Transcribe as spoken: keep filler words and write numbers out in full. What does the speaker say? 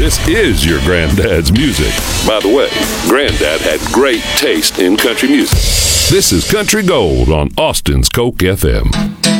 This is your granddad's music. By the way, Granddad had great taste in country music. This is Country Gold on Austin's Coke F M.